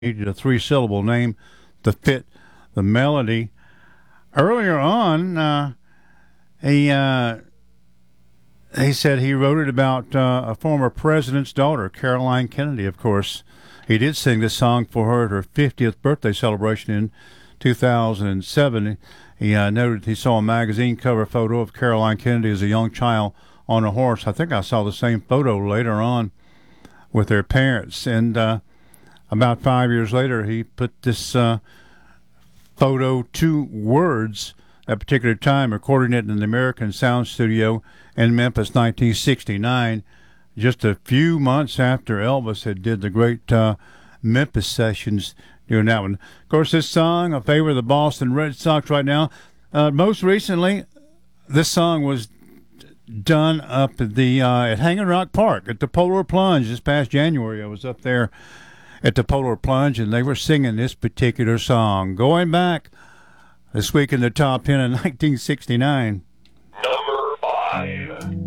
needed a three-syllable name to fit the melody. Earlier on, he said he wrote it about a former president's daughter, Caroline Kennedy, of course. He did sing this song for her at her 50th birthday celebration in 2007. He noted he saw a magazine cover photo of Caroline Kennedy as a young child on a horse. I think I saw the same photo later on with their parents. And about 5 years later, he put this photo to words at a particular time, recording it in the American Sound Studio in Memphis, 1969, just a few months after Elvis had did the great Memphis sessions doing that one. Of course, this song, a favor of the Boston Red Sox right now. Most recently, this song was done up at the at Hanging Rock Park at the Polar Plunge this past January. I was up there at the Polar Plunge, and they were singing this particular song. Going back this week in the top 10 in 1969. Number 5.